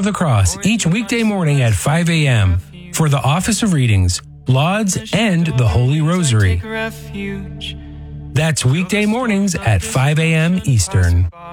the Cross each weekday morning at 5 a.m. for the Office of Readings, Lauds, and the Holy Rosary. That's weekday mornings at 5 a.m. Eastern.